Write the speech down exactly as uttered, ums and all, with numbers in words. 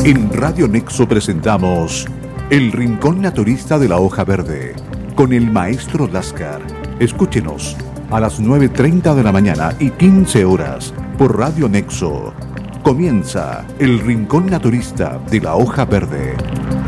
En Radio Nexo presentamos El Rincón Naturista de la Hoja Verde con el maestro Lascar. Escúchenos a las nueve y treinta de la mañana y quince horas por Radio Nexo. Comienza El Rincón Naturista de la Hoja Verde.